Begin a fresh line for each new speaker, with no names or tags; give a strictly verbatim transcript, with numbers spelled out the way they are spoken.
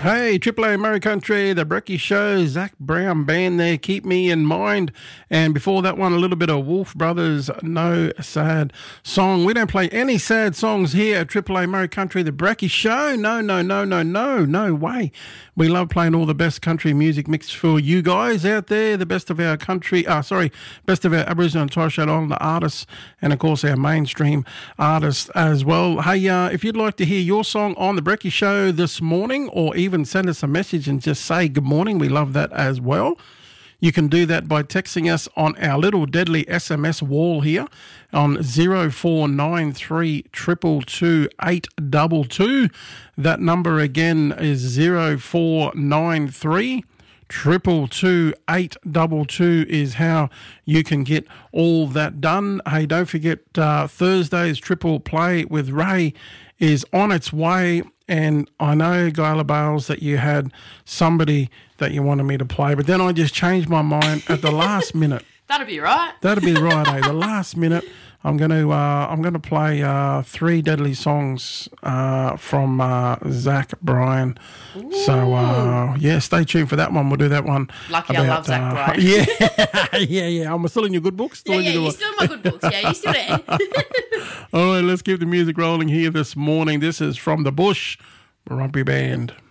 Hey, Triple A Murray Country, The Brekkie Show, Zach Brown Band there, Keep Me in Mind. And before that one, a little bit of Wolf Brothers, No Sad Song. We don't play any sad songs here at Triple A Murray Country, The Brekkie Show. No, no, no, no, no, no way. We love playing all the best country music mixed for you guys out there, the best of our country, uh, sorry, best of our Aboriginal and Torres Strait Islander artists, and of course our mainstream artists as well. Hey, uh, if you'd like to hear your song on The Brekkie Show this morning, or even send us a message and just say good morning, we love that as well. You can do that by texting us on our little deadly S M S wall here on zero four nine three two two two eight two two. That number again is zero four nine three two two two eight two two is how you can get all that done. Hey, don't forget uh, Thursday's Triple Play with Ray is on its way. And I know, Guyla Bales, that you had somebody that you wanted me to play, but then I just changed my mind at the last minute.
That'll be right.
That'll be right, eh? The last minute, I'm going to uh, I'm going to play uh, three deadly songs uh, from uh, Zach Bryan. Ooh. So uh, yeah, stay tuned for that one. We'll do that one.
Lucky
about,
I love Zach
uh,
Bryan.
Yeah, yeah, yeah. I'm still in your good books. Still
yeah,
in
yeah,
your
you're still in my good books. Yeah, you're still there.
All right, let's keep the music rolling here this morning. This is From the Bush, Rugby Band.